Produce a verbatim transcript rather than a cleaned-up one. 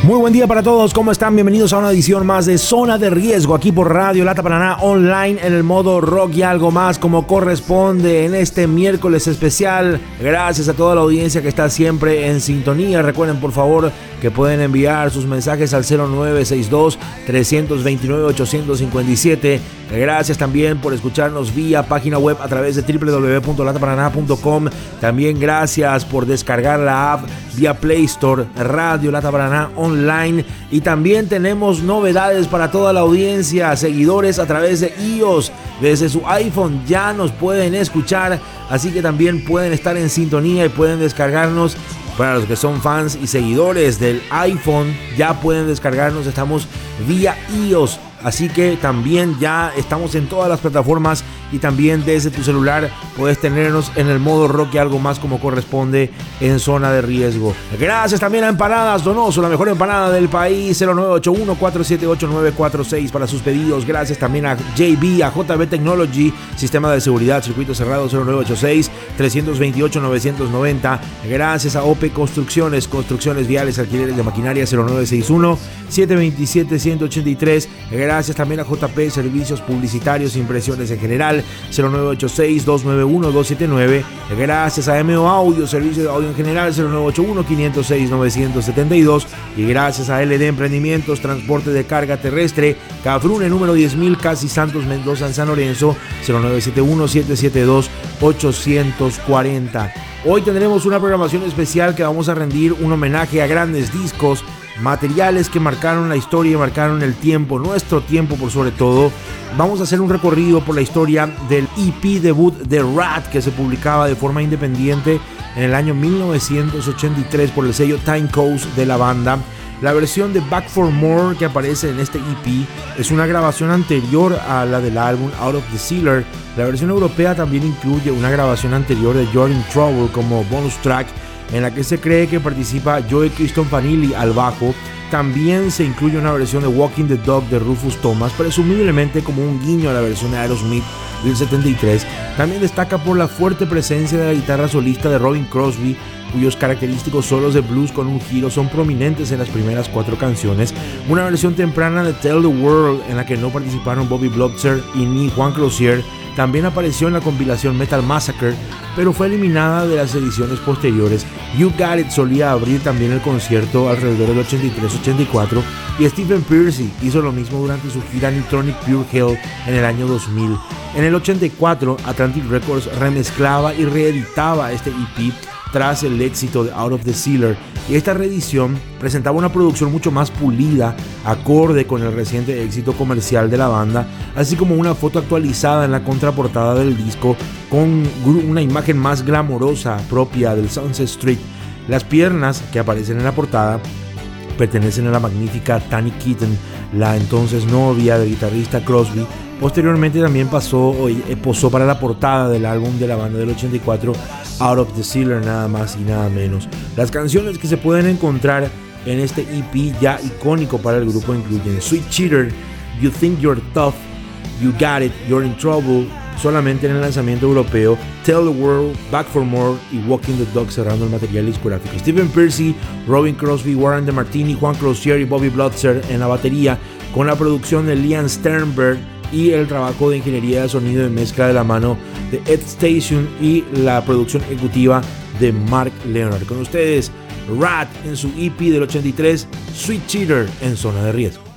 Muy buen día para todos, ¿cómo están? Bienvenidos a una edición más de Zona de Riesgo aquí por Radio Lata Paraná online en el modo rock y algo más como corresponde en este miércoles especial. Gracias a toda la audiencia que está siempre en sintonía. Recuerden por favor que pueden enviar sus mensajes al cero nueve seis dos, tres dos nueve, ocho cinco siete. Gracias también por escucharnos vía página web a través de doble u doble u doble u punto lata paraná punto com. También gracias por descargar la app vía Play Store, Radio Lata Paraná online. Y también tenemos novedades para toda la audiencia, seguidores a través de iOS. Desde su iPhone ya nos pueden escuchar, así que también pueden estar en sintonía y pueden descargarnos. Para los que son fans y seguidores del iPhone, ya pueden descargarnos, estamos vía iOS. Así que también ya estamos en todas las plataformas y también desde tu celular puedes tenernos en el modo rock y algo más como corresponde en Zona de Riesgo. Gracias también a Empanadas Donoso, la mejor empanada del país, cero nueve ocho uno, cuatro siete ocho, nueve cuatro seis para sus pedidos. Gracias también a J B, a J B Technology, sistema de seguridad, circuito cerrado, cero nueve ocho seis, tres dos ocho, nueve nueve cero. Gracias a O P Construcciones, construcciones viales, alquileres de maquinaria, cero nueve seis uno, siete dos siete, uno ocho tres. Gracias también a J P Servicios Publicitarios, impresiones en general, cero nueve ocho seis, dos nueve uno, dos siete nueve. Gracias a M O Audio, Servicios de Audio en general, cero nueve ocho uno, cinco cero seis, nueve siete dos. Y gracias a L D Emprendimientos, Transporte de Carga Terrestre, Cafrune número diez mil, Casi Santos Mendoza en San Lorenzo, cero nueve siete uno, siete siete dos, ocho cuatro cero. Hoy tendremos una programación especial que vamos a rendir un homenaje a grandes discos, materiales que marcaron la historia y marcaron el tiempo, nuestro tiempo por sobre todo. Vamos a hacer un recorrido por la historia del E P debut de Ratt, que se publicaba de forma independiente en el año mil novecientos ochenta y tres por el sello Time Coast de la banda. La versión de Back for More que aparece en este E P es una grabación anterior a la del álbum Out of the Cellar. La versión europea también incluye una grabación anterior de You're in Trouble como bonus track, en la que se cree que participa Joey Cristofanilli al bajo. También se incluye una versión de Walking the Dog de Rufus Thomas, presumiblemente como un guiño a la versión de Aerosmith del setenta y tres. También destaca por la fuerte presencia de la guitarra solista de Robin Crosby, cuyos característicos solos de blues con un giro son prominentes en las primeras cuatro canciones. Una versión temprana de Tell the World, en la que no participaron Bobby Blotzer y ni Juan Cloutier, también apareció en la compilación Metal Massacre, pero fue eliminada de las ediciones posteriores. You Got It solía abrir también el concierto alrededor del ochenta y tres ochenta y cuatro, y Stephen Pearcy hizo lo mismo durante su gira Neutronic Pure Hell en el año dos mil. En el ochenta y cuatro, Atlantic Records remezclaba y reeditaba este E P tras el éxito de Out of the Cellar, y esta reedición presentaba una producción mucho más pulida, acorde con el reciente éxito comercial de la banda, así como una foto actualizada en la contraportada del disco con una imagen más glamorosa propia del Sunset Street. Las piernas que aparecen en la portada pertenecen a la magnífica Tani Keaton, la entonces novia del guitarrista Crosby. Posteriormente también pasó, eh, posó para la portada del álbum de la banda del ochenta y cuatro, Out of the Cellar, nada más y nada menos. Las canciones que se pueden encontrar en este E P ya icónico para el grupo incluyen Sweet Cheater, You Think You're Tough, You Got It, You're in Trouble, solamente en el lanzamiento europeo, Tell the World, Back for More y Walking the Dog cerrando el material discográfico. Stephen Pearcy, Robin Crosby, Warren DeMartini, Juan Cloutier y Bobby Blotzer en la batería, con la producción de Liam Sternberg y el trabajo de ingeniería de sonido y mezcla de la mano de Ed Station y la producción ejecutiva de Mark Leonard. Con ustedes, Ratt en su E P del ochenta y tres, Sweet Cheater en Zona de Riesgo.